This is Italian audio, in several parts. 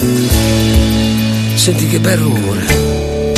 Senti che bel rumore.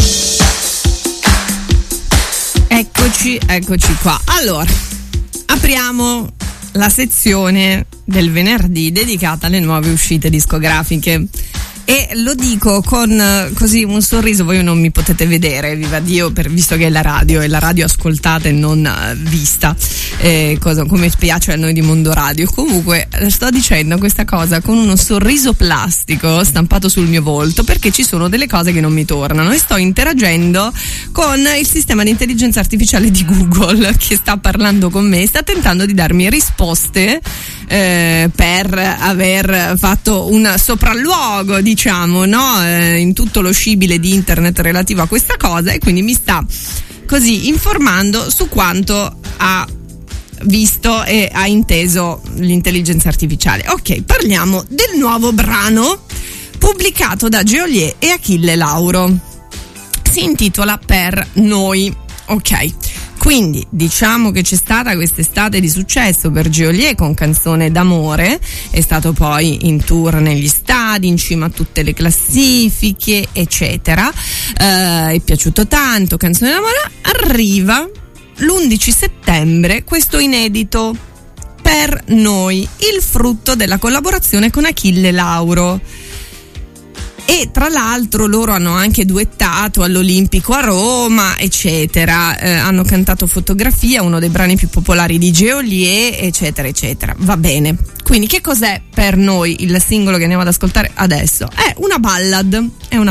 Eccoci qua. Allora, apriamo la sezione del venerdì dedicata alle nuove uscite discografiche. E lo dico con così un sorriso, voi non mi potete vedere, viva Dio, visto che è la radio ascoltata e non vista, come spiace a noi di Mondo Radio. Comunque sto dicendo questa cosa con uno sorriso plastico stampato sul mio volto, perché ci sono delle cose che non mi tornano e sto interagendo con il sistema di intelligenza artificiale di Google, che sta parlando con me, sta tentando di darmi risposte per aver fatto un sopralluogo, diciamo, no? In tutto lo scibile di internet relativo a questa cosa, e quindi mi sta così informando su quanto ha visto e ha inteso l'intelligenza artificiale. Ok, parliamo del nuovo brano pubblicato da Geolier e Achille Lauro. Si intitola Per Noi. Ok, quindi diciamo che c'è stata quest'estate di successo per Geolier con Canzone d'amore, è stato poi in tour negli stadi, in cima a tutte le classifiche, eccetera, è piaciuto tanto Canzone d'amore. Arriva l'11 settembre questo inedito, Per Noi, il frutto della collaborazione con Achille Lauro. E tra l'altro loro hanno anche duettato all'Olimpico a Roma, eccetera, hanno cantato Fotografia, uno dei brani più popolari di Geolier, eccetera eccetera. Va bene, quindi che cos'è Per Noi, il singolo che andiamo ad ascoltare adesso? È una ballad.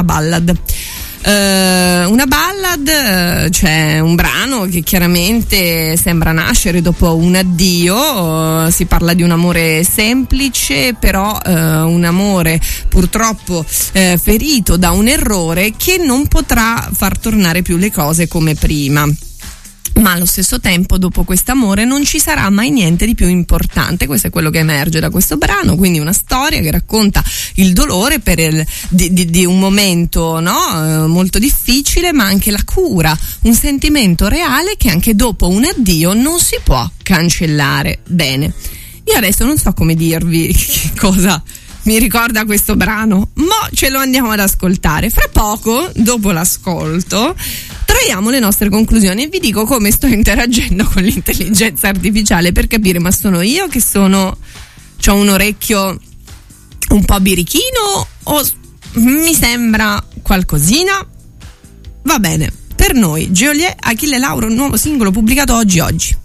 C'è un brano che chiaramente sembra nascere dopo un addio, si parla di un amore semplice, però un amore purtroppo ferito da un errore che non potrà far tornare più le cose come prima. Ma allo stesso tempo, dopo quest'amore non ci sarà mai niente di più importante. Questo è quello che emerge da questo brano, quindi una storia che racconta il dolore di un momento, no? Molto difficile, ma anche la cura, un sentimento reale che anche dopo un addio non si può cancellare. Bene, io adesso non so come dirvi che cosa mi ricorda questo brano, ma ce lo andiamo ad ascoltare. Fra poco, dopo l'ascolto, traiamo le nostre conclusioni e vi dico come sto interagendo con l'intelligenza artificiale, per capire, ma sono io che c'ho un orecchio un po' birichino o mi sembra qualcosina? Va bene, Per Noi, Geolier, Achille Lauro, nuovo singolo pubblicato oggi.